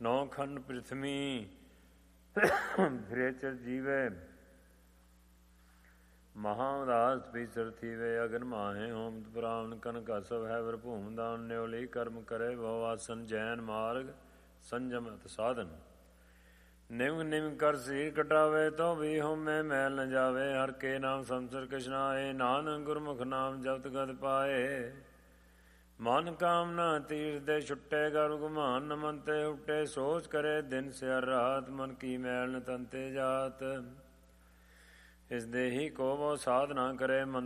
ਨੌ ਖੰਡ ਪ੍ਰਿਥਵੀ ਫਿਰੇ ਚਿਰ ਜੀਵੇ। ਮਹਾ ਉਦਾਸ ਪੀਸਰ ਥੀਵੇ। ਅਗਨ ਮਾਹੇ ਹੋਮ ਪ੍ਰਾਵਨ ਕਨਕ ਅਸਵ ਹੈ ਵਰ ਭੂਮ ਦਾਨ। ਨਿਉਲੀ ਕਰਮ ਕਰੇ ਭਵ ਆਸਨ ਜੈਨ ਮਾਰਗ ਸੰਜਮ ਅਤ ਸਾਧਨ। ਨਿਮਕ ਨਿਮਕ ਕਰ ਸਰੀਰ ਕਟਾਵੇ ਤੋ ਵੀ ਹੋਮੇ ਮੈਲ ਨ ਜਾਵੇ। ਹਰ ਕੇ ਨਾਮ ਸੰਸਰ ਕ੍ਰਿਸ਼ਨਾਏ। ਨਾਨਕ ਗੁਰਮੁਖ ਨਾਮ ਜਪਤ ਗਤ ਪਾਏ। ਮਨ ਕਾਮਨਾ ਤੀਰ ਦੇ ਛੁੱਟੇ ਗਰ ਗੁਮਾਨ। ਨ ਮਨ ਤੇ ਉੱਟੇ ਸੋਚ ਕਰੇ ਦਿਨ ਸਿਰ ਰਾਤ। ਮਨ ਕੀ ਮੈਲ ਨ ਤਨ ਤੇ ਜਾਤ। ਇਸ ਦੇਹੀ ਕੋ ਬਹੁ ਸਾਧ ਨਾ ਕਰੇ। ਮਨ